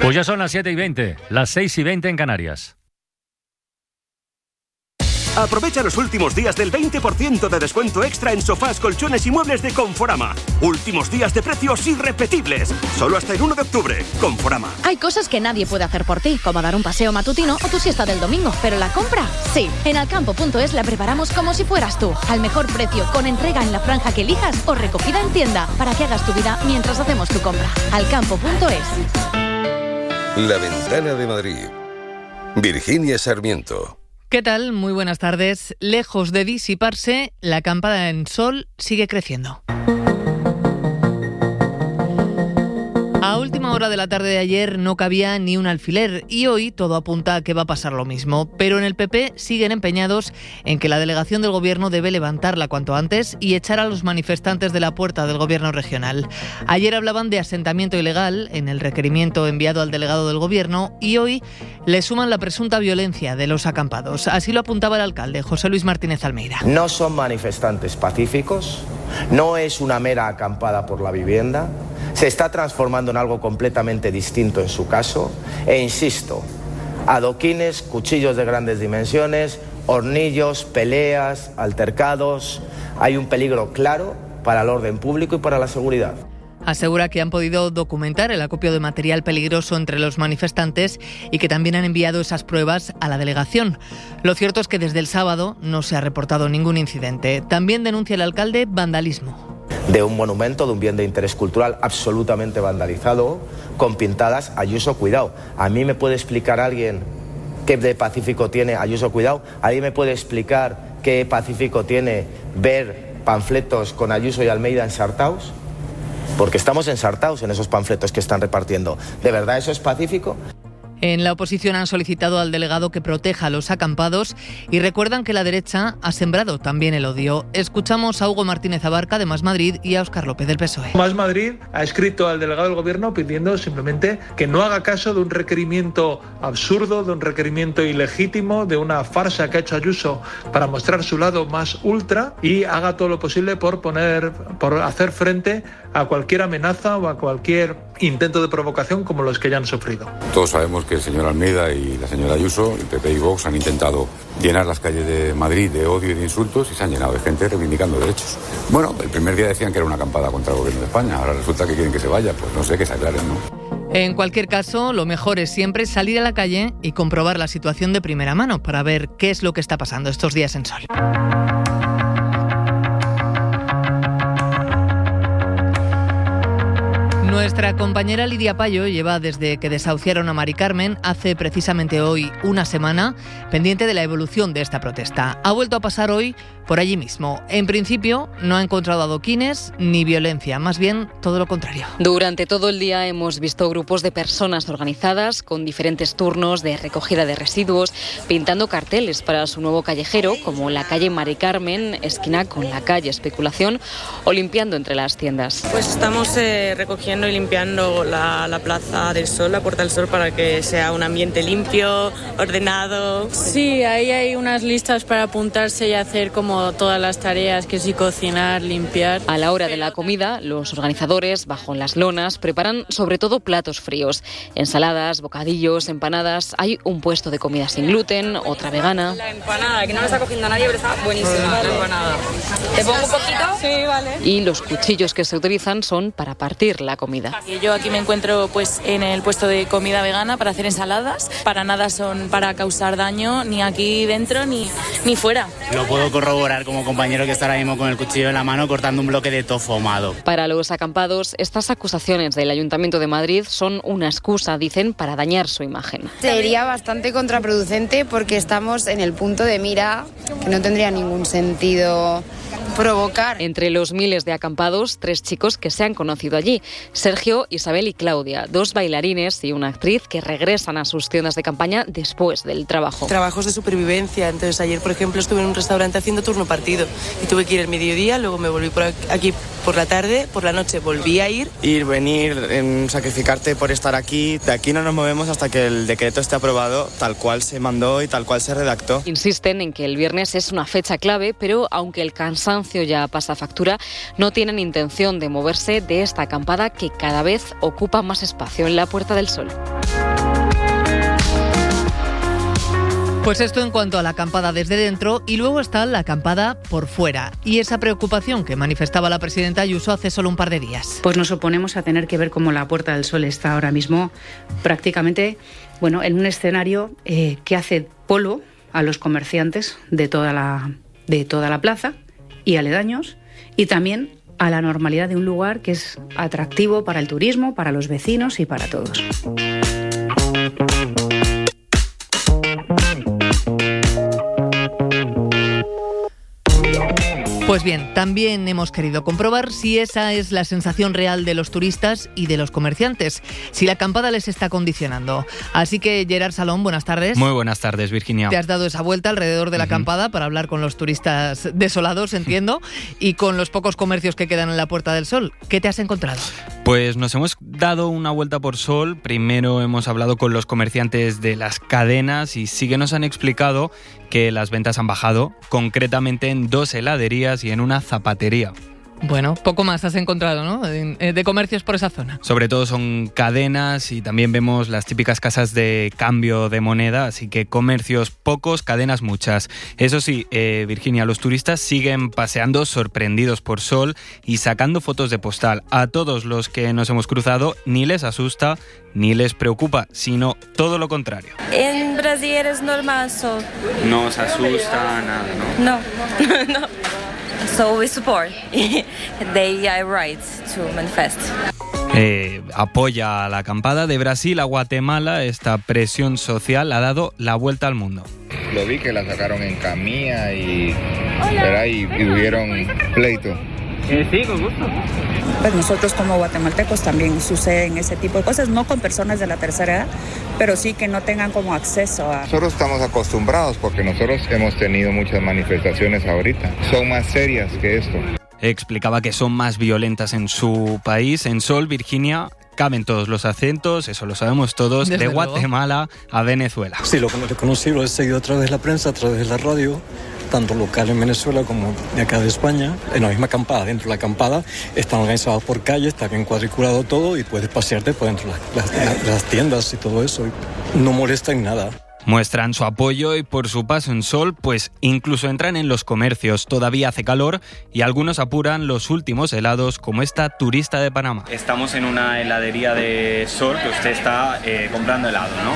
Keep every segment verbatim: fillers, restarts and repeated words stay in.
Pues ya son las siete y veinte, las seis y veinte en Canarias. Aprovecha los últimos días del veinte por ciento de descuento extra en sofás, colchones y muebles de Conforama. Últimos días de precios irrepetibles. Solo hasta el uno de octubre. Conforama. Hay cosas que nadie puede hacer por ti, como dar un paseo matutino o tu siesta del domingo. Pero la compra, sí. En alcampo punto es la preparamos como si fueras tú. Al mejor precio, con entrega en la franja que elijas o recogida en tienda, para que hagas tu vida mientras hacemos tu compra. alcampo punto es. La Ventana de Madrid. Virginia Sarmiento. ¿Qué tal? Muy buenas tardes. Lejos de disiparse, la acampada en Sol sigue creciendo. A última hora de la tarde de ayer no cabía ni un alfiler y hoy todo apunta a que va a pasar lo mismo. Pero en el P P siguen empeñados en que la delegación del Gobierno debe levantarla cuanto antes y echar a los manifestantes de la puerta del Gobierno regional. Ayer hablaban de asentamiento ilegal en el requerimiento enviado al delegado del Gobierno y hoy le suman la presunta violencia de los acampados. Así lo apuntaba el alcalde, José Luis Martínez Almeida. No son manifestantes pacíficos, no es una mera acampada por la vivienda. Se está transformando en algo completamente distinto en su caso. E insisto, adoquines, cuchillos de grandes dimensiones, hornillos, peleas, altercados. Hay un peligro claro para el orden público y para la seguridad. Asegura que han podido documentar el acopio de material peligroso entre los manifestantes y que también han enviado esas pruebas a la delegación. Lo cierto es que desde el sábado no se ha reportado ningún incidente. También denuncia el alcalde vandalismo. De un monumento, de un bien de interés cultural absolutamente vandalizado, con pintadas Ayuso Cuidado. ¿A mí me puede explicar alguien qué de pacífico tiene Ayuso Cuidado? ¿Alguien me puede explicar qué pacífico tiene ver panfletos con Ayuso y Almeida ensartados? Porque estamos ensartados en esos panfletos que están repartiendo. ¿De verdad eso es pacífico? En la oposición han solicitado al delegado que proteja a los acampados y recuerdan que la derecha ha sembrado también el odio. Escuchamos a Hugo Martínez Abarca de Más Madrid y a Óscar López del P S O E. Más Madrid ha escrito al delegado del Gobierno pidiendo simplemente que no haga caso de un requerimiento absurdo, de un requerimiento ilegítimo, de una farsa que ha hecho Ayuso para mostrar su lado más ultra y haga todo lo posible por poner, por hacer frente a cualquier amenaza o a cualquier intento de provocación como los que ya han sufrido. Todos sabemos que el señor Almeida y la señora Ayuso, el P P y Vox, han intentado llenar las calles de Madrid de odio y de insultos y se han llenado de gente reivindicando derechos. Bueno, el primer día decían que era una acampada contra el Gobierno de España, ahora resulta que quieren que se vaya, pues no sé, que se aclaren, ¿no? En cualquier caso, lo mejor es siempre salir a la calle y comprobar la situación de primera mano para ver qué es lo que está pasando estos días en Sol. Nuestra compañera Lidia Payo lleva desde que desahuciaron a Mari Carmen hace precisamente hoy una semana pendiente de la evolución de esta protesta. Ha vuelto a pasar hoy por allí mismo. En principio no ha encontrado adoquines ni violencia, más bien todo lo contrario. Durante todo el día hemos visto grupos de personas organizadas con diferentes turnos de recogida de residuos, pintando carteles para su nuevo callejero, como la calle Mari Carmen, esquina con la calle Especulación, o limpiando entre las tiendas. Pues estamos eh, recogiendo y limpiando la, la Plaza del Sol, la Puerta del Sol, para que sea un ambiente limpio, ordenado. Sí, ahí hay unas listas para apuntarse y hacer como todas las tareas, que sí, cocinar, limpiar. A la hora de la comida, los organizadores, bajo las lonas, preparan sobre todo platos fríos. Ensaladas, bocadillos, empanadas. Hay un puesto de comida sin gluten, otra vegana. La empanada, que no la está cogiendo nadie, pero está buenísima. Vale. La empanada. ¿Te pongo un poquito? Sí, vale. Y los cuchillos que se utilizan son para partir la comida. Yo aquí me encuentro pues en el puesto de comida vegana para hacer ensaladas. Para nada son para causar daño, ni aquí dentro ni, ni fuera. Lo puedo corroborar como compañero que está ahora mismo con el cuchillo en la mano cortando un bloque de tofu ahumado. Para los acampados, estas acusaciones del Ayuntamiento de Madrid son una excusa, dicen, para dañar su imagen. Sería bastante contraproducente porque estamos en el punto de mira que no tendría ningún sentido provocar. Entre los miles de acampados, tres chicos que se han conocido allí: Sergio, Isabel y Claudia, dos bailarines y una actriz que regresan a sus tiendas de campaña después del trabajo. Trabajos de supervivencia. Entonces ayer, por ejemplo, estuve en un restaurante haciendo turno partido y tuve que ir el mediodía, luego me volví por aquí por la tarde, por la noche volví a ir. Ir, venir, en sacrificarte por estar aquí. De aquí no nos movemos hasta que el decreto esté aprobado tal cual se mandó y tal cual se redactó. Insisten en que el viernes es una fecha clave, pero aunque el cansancio ya pasa factura, no tienen intención de moverse de esta acampada que cada vez ocupa más espacio en la Puerta del Sol. Pues esto en cuanto a la acampada desde dentro, y luego está la acampada por fuera. Y esa preocupación que manifestaba la presidenta Ayuso hace solo un par de días. Pues nos oponemos a tener que ver cómo la Puerta del Sol está ahora mismo prácticamente, bueno, en un escenario eh, que hace polo a los comerciantes de toda la, de toda la plaza y aledaños, y también a la normalidad de un lugar que es atractivo para el turismo, para los vecinos y para todos. Pues bien, también hemos querido comprobar si esa es la sensación real de los turistas y de los comerciantes, si la acampada les está condicionando. Así que, Gerard Salón, buenas tardes. Muy buenas tardes, Virginia. Te has dado esa vuelta alrededor de la uh-huh. acampada para hablar con los turistas desolados, entiendo, y con los pocos comercios que quedan en la Puerta del Sol. ¿Qué te has encontrado? Pues nos hemos dado una vuelta por Sol. Primero hemos hablado con los comerciantes de las cadenas y sí que nos han explicado que las ventas han bajado, concretamente en dos heladerías y en una zapatería. Bueno, poco más has encontrado, ¿no?, de, de comercios por esa zona. Sobre todo son cadenas y también vemos las típicas casas de cambio de moneda, así que comercios pocos, cadenas muchas. Eso sí, eh, Virginia, los turistas siguen paseando sorprendidos por Sol y sacando fotos de postal. A todos los que nos hemos cruzado ni les asusta ni les preocupa, sino todo lo contrario. En Brasil es normal Sol. No os asusta nada, ¿no? No, no. So we support. They are right to manifest. Eh, apoya a la acampada. De Brasil a Guatemala, esta presión social ha dado la vuelta al mundo. Lo vi que la sacaron en camilla y, y, y tuvieron pleito. Eh, sí, con gusto. Pues nosotros como guatemaltecos también suceden ese tipo de cosas, no con personas de la tercera edad, pero sí que no tengan como acceso a... Nosotros estamos acostumbrados porque nosotros hemos tenido muchas manifestaciones ahorita. Son más serias que esto. Explicaba que son más violentas en su país. En Sol, Virginia, caben todos los acentos, eso lo sabemos todos, desde de Guatemala luego a Venezuela. Sí, lo que he conocido lo he seguido a través de la prensa, a través de la radio, tanto local en Venezuela como de acá de España, en la misma acampada. Dentro de la acampada están organizados por calle, está bien cuadriculado todo y puedes pasearte por dentro de las, las, las tiendas y todo eso. Y no molesta en nada. Muestran su apoyo y por su paso en Sol, pues incluso entran en los comercios. Todavía hace calor y algunos apuran los últimos helados, como esta turista de Panamá. Estamos en una heladería de Sol que usted está eh, comprando helado, ¿no?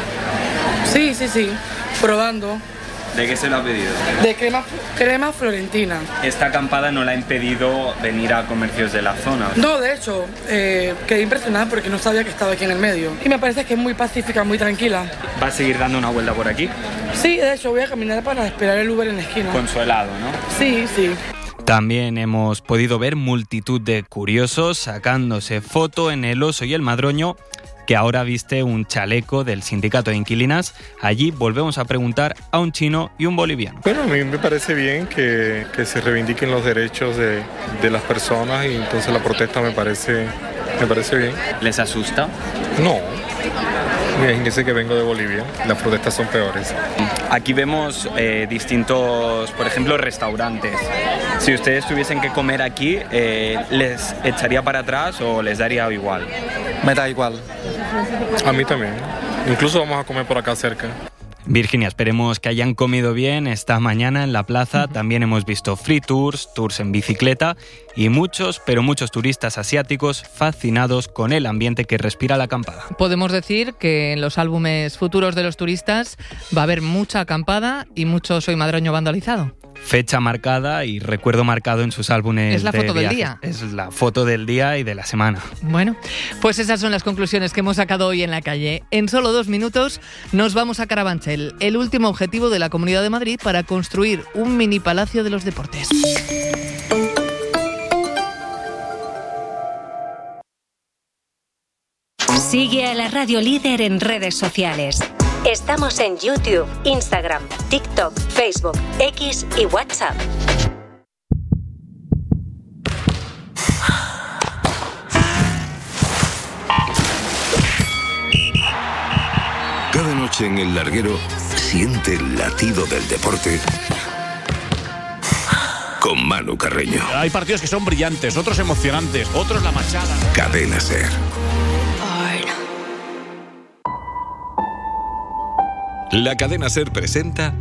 Sí, sí, sí, probando. ¿De qué se lo ha pedido? De crema, crema florentina. ¿Esta acampada no la ha impedido venir a comercios de la zona? No, de hecho, eh, quedé impresionada porque no sabía que estaba aquí en el medio. Y me parece que es muy pacífica, muy tranquila. ¿Va a seguir dando una vuelta por aquí? Sí, de hecho, voy a caminar para esperar el Uber en la esquina. Con su helado, ¿no? Sí, sí. También hemos podido ver multitud de curiosos sacándose foto en el Oso y el Madroño, que ahora viste un chaleco del sindicato de inquilinas. Allí volvemos a preguntar a un chino y un boliviano. Bueno, a mí me parece bien que, que se reivindiquen los derechos de, de las personas y entonces la protesta me parece, me parece bien. ¿Les asusta? No. Imagínense que vengo de Bolivia, las protestas son peores. Aquí vemos eh, distintos, por ejemplo, restaurantes. Si ustedes tuviesen que comer aquí, eh, ¿les echaría para atrás o les daría igual? Me da igual. A mí también. Incluso vamos a comer por acá cerca. Virginia, esperemos que hayan comido bien esta mañana en la plaza. También hemos visto free tours, tours en bicicleta y muchos, pero muchos turistas asiáticos fascinados con el ambiente que respira la acampada. Podemos decir que en los álbumes futuros de los turistas va a haber mucha acampada y mucho Soy Madroño vandalizado. Fecha marcada y recuerdo marcado en sus álbumes. Es la de foto del viaje. día. Es la foto del día y de la semana. Bueno, pues esas son las conclusiones que hemos sacado hoy en la calle. En solo dos minutos nos vamos a Carabanchel, el último objetivo de la Comunidad de Madrid para construir un mini palacio de los deportes. Sigue a la Radio Líder en redes sociales. Estamos en YouTube, Instagram, TikTok, Facebook, X y WhatsApp. Cada noche en El Larguero siente el latido del deporte con Manu Carreño. Hay partidos que son brillantes, otros emocionantes, otros la machada. Cadena SER. La cadena SER presenta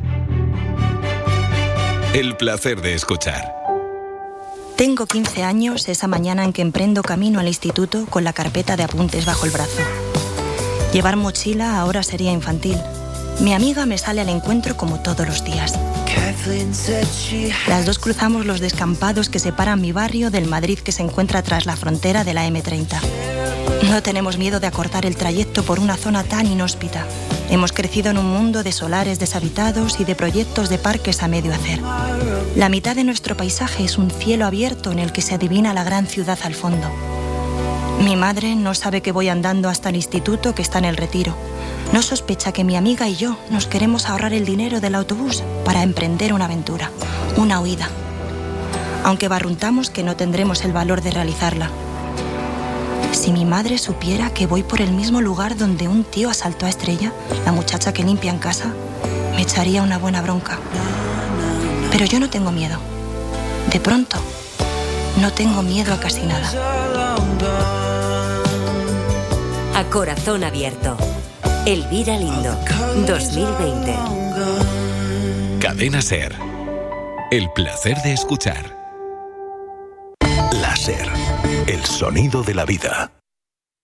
El placer de escuchar. Tengo quince años esa mañana en que emprendo camino al instituto con la carpeta de apuntes bajo el brazo. Llevar mochila ahora sería infantil. Mi amiga me sale al encuentro como todos los días. Las dos cruzamos los descampados que separan mi barrio del Madrid que se encuentra tras la frontera de la eme treinta. No tenemos miedo de acortar el trayecto por una zona tan inhóspita. Hemos crecido en un mundo de solares deshabitados y de proyectos de parques a medio hacer. La mitad de nuestro paisaje es un cielo abierto en el que se adivina la gran ciudad al fondo. Mi madre no sabe que voy andando hasta el instituto que está en el Retiro. No sospecha que mi amiga y yo nos queremos ahorrar el dinero del autobús para emprender una aventura, una huida. Aunque barruntamos que no tendremos el valor de realizarla. Si mi madre supiera que voy por el mismo lugar donde un tío asaltó a Estrella, la muchacha que limpia en casa, me echaría una buena bronca. Pero yo no tengo miedo. De pronto, no tengo miedo a casi nada. A corazón abierto. Elvira Lindo, dos mil veinte. Cadena SER. El placer de escuchar. La SER. El sonido de la vida.